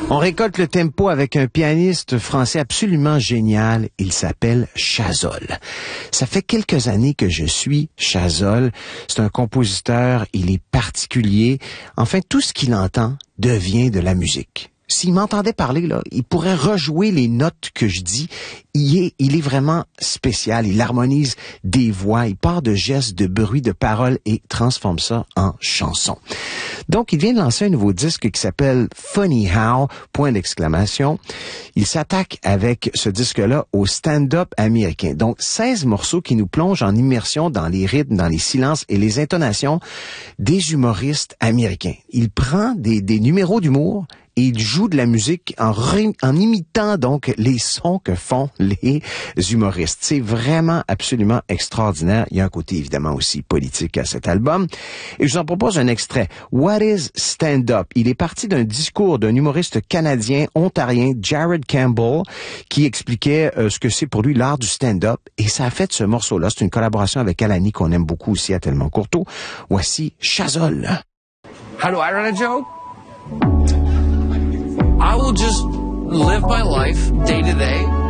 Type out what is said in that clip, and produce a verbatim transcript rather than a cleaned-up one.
On récolte le tempo avec un pianiste français absolument génial. Il s'appelle Chazolles. Ça fait quelques années que je suis Chazolles. C'est un compositeur, il est particulier. Enfin, tout ce qu'il entend devient de la musique. S'il m'entendait parler, là, il pourrait rejouer les notes que je dis. Il est, il est vraiment spécial. Il harmonise des voix, il part de gestes, de bruits, de paroles et transforme ça en chanson. Donc, il vient de lancer un nouveau disque qui s'appelle Funny How, point d'exclamation. Il s'attaque avec ce disque-là au stand-up américain. Donc, seize morceaux qui nous plongent en immersion dans les rythmes, dans les silences et les intonations des humoristes américains. Il prend des, des numéros d'humour et il joue de la musique en, ré, en imitant donc les sons que font les humoristes. C'est vraiment absolument extraordinaire. Il y a un côté évidemment aussi politique à cet album. Et je vous en propose un extrait. What is stand-up? Il est parti d'un discours d'un humoriste canadien, ontarien, Jared Campbell, qui expliquait euh, ce que c'est pour lui l'art du stand-up. Et ça a fait de ce morceau-là. C'est une collaboration avec Alani qu'on aime beaucoup aussi à Tellement Courteau. Voici Chazolles. How do I run a joke? I will just live my life day to day